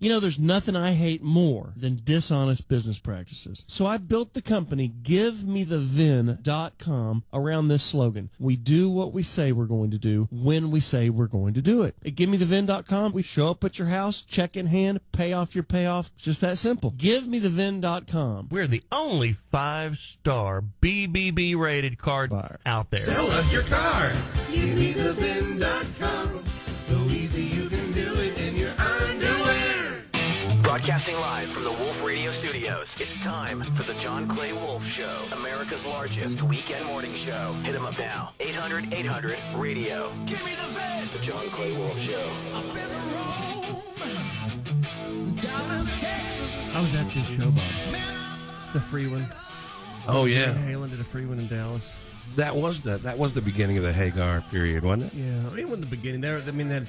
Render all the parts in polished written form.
You know, there's nothing I hate more than dishonest business practices. So I built the company GiveMeTheVin.com around this slogan. We do what we say we're going to do when we say we're going to do it. At GiveMeTheVin.com, we show up at your house, check in hand, pay off your payoff. It's just that simple. GiveMeTheVin.com. We're the only 5-star BBB rated card buyer out there. Sell us your car. GiveMeTheVin.com. So easy you can do it in your underwear. Broadcasting live from the Wolf Radio Studios, it's time for the John Clay Wolf Show, America's largest weekend morning show. Hit him up now, 800-800-RADIO. Give me the VIN! The John Clay Wolf Show. I was at this show, Bob. The free one. Oh, yeah. Van Halen did a free one in Dallas. That was the beginning of the Hagar period, wasn't it? Yeah, I mean, in the beginning, that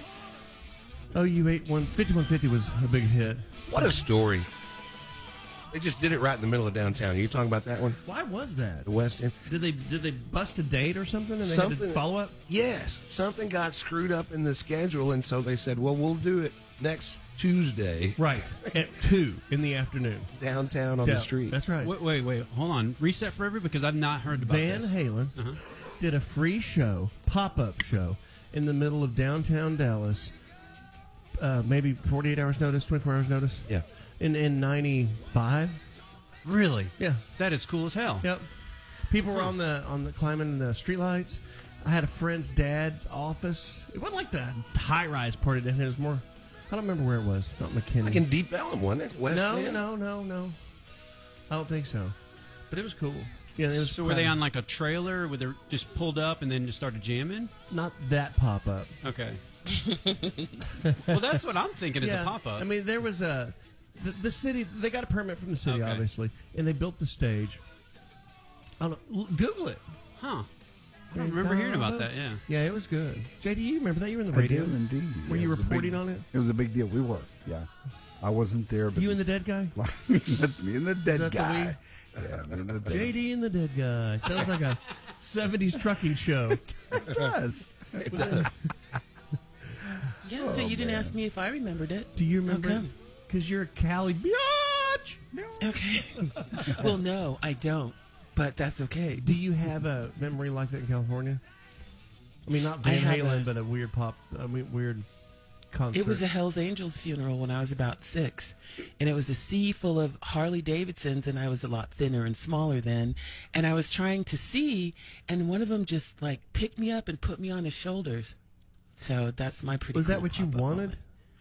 OU 5150 was a big hit. What a story. They just did it right in the middle of downtown. Are you talking about that one? Why was that? The West End? Did they bust a date or something and they had to follow up? Yes. Something got screwed up in the schedule, and so they said, well, we'll do it next Tuesday. Right. At 2 in the afternoon. Downtown on the street. That's right. Wait. Hold on. Reset for everybody because I've not heard about Van this. Halen did a free show, pop-up show, in the middle of downtown Dallas. Maybe 48 hours notice, 24 hours notice. Yeah. In 95. Really? Yeah. That is cool as hell. Yep. People were on the climbing the streetlights. I had a friend's dad's office. It wasn't like the high-rise party. It was more. I don't remember where it was. Not McKinney. Like in Deep Ellum, wasn't it? West End? No. I don't think so. But it was cool. Yeah. It was. So were they on like a trailer where they just pulled up and then just started jamming? Not that pop-up. Okay. Well, that's what I'm thinking is a pop-up. I mean, there was the city. They got a permit from the city, obviously, and they built the stage. I don't know, Google it. Huh. I don't remember hearing about that, yeah. Yeah, it was good. JD, you remember that? You were in the radio. I do, indeed. Were you reporting on it? It was a big deal. We were, yeah. I wasn't there, but... You and the dead guy? Me and the dead guy. Yeah, me and the dead JD and the dead guy. Sounds like a 70s trucking show. It does. It does. Yeah, so you didn't ask me if I remembered it. Do you remember it? Because you're a Cali biatch. Okay. Well, no, I don't. But that's okay. Do you have a memory like that in California? I mean, not Van Halen, but a weird weird concert. It was a Hells Angels funeral when I was about 6. And it was a sea full of Harley Davidsons, and I was a lot thinner and smaller then. And I was trying to see, and one of them just, like, picked me up and put me on his shoulders. So that's my pretty Was cool that what you wanted? Moment.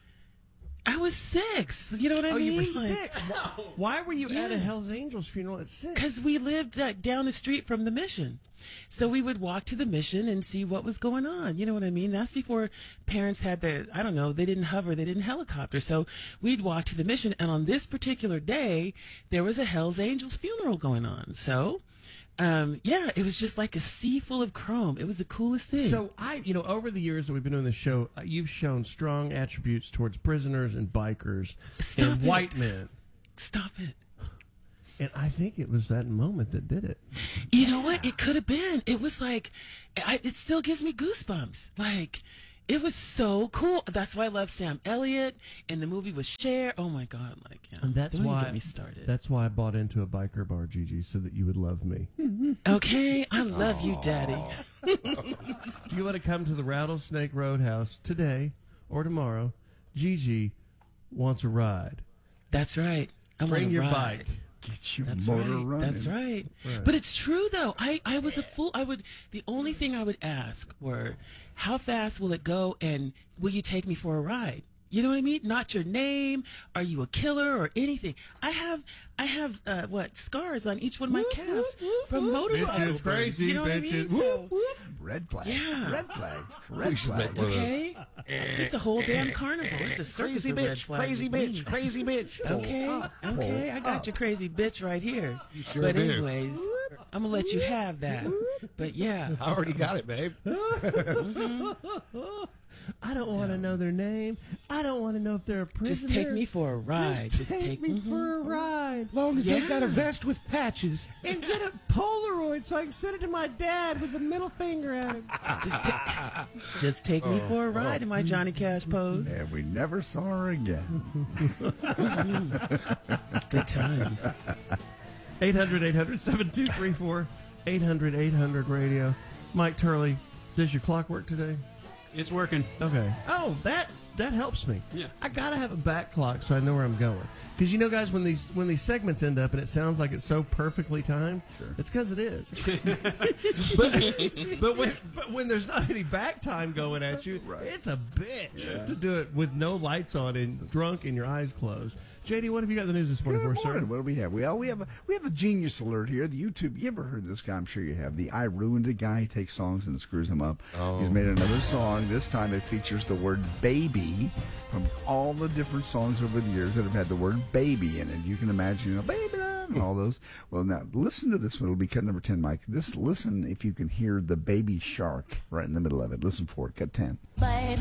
I was 6. You know what I mean? Oh, you were 6. Why were you at a Hells Angels funeral at 6? Because we lived down the street from the Mission. So we would walk to the Mission and see what was going on. You know what I mean? That's before parents had they didn't hover, they didn't helicopter. So we'd walk to the Mission, and on this particular day, there was a Hells Angels funeral going on. So... it was just like a sea full of chrome. It was the coolest thing. So over the years that we've been doing this show, you've shown strong attributes towards prisoners and bikers and white men. Stop it. And I think it was that moment that did it. You know what? It could have been. It was like, it still gives me goosebumps. Like, it was so cool. That's why I love Sam Elliott, and the movie was Cher. Oh my God! And that's don't why get me started. That's why I bought into a biker bar, Gigi, so that you would love me. Okay, I love you, Daddy. Do you want to come to the Rattlesnake Roadhouse today or tomorrow? Gigi wants a ride. That's right. Bring your ride. bike. Get your That's motor right. running. That's right. But it's true, though. I was a fool. The only thing I would ask were, how fast will it go, and will you take me for a ride? You know what I mean? Not your name. Are you a killer or anything? I have scars on each one of my calves from motorcycles. Bitches, crazy you know bitches. What I mean? So, Red flags. Yeah. Red flags. Red flags. okay. It's a whole damn carnival. It's a circus of red flags. Crazy bitch. Okay. I got your crazy bitch right here. You sure but do. anyways, I'm gonna let you have that. But yeah. I already got it, babe. I don't want to know their name. I don't want to know if they're a prisoner. Just take me for a ride. Just take me for a ride. Long as they've got a vest with patches. And get a Polaroid so I can send it to my dad with the middle finger at him. Just take me for a ride in my Johnny Cash pose. And we never saw her again. Good times. 800-800-7234. 800-800-radio. Mike Turley, does your clock work today? It's working. Okay. Oh, that helps me. Yeah. I gotta have a back clock so I know where I'm going. Because you know, guys, when these segments end up and it sounds like it's so perfectly timed, it's because it is. but when there's not any back time going at you, it's a bitch to do it with no lights on and drunk and your eyes closed. JD, what have you got in the news this morning for us, sir? What do we have? Well, we have a genius alert here. The YouTube. You ever heard this guy? I'm sure you have. The I Ruined It guy. He takes songs and screws them up. He's made another song. This time it features the word baby from all the different songs over the years that have had the word baby in it. You can imagine, baby, and all those. Well, now listen to this one. It'll be cut number 10, Mike. Listen if you can hear the baby shark right in the middle of it. Listen for it. Cut 10. Baby.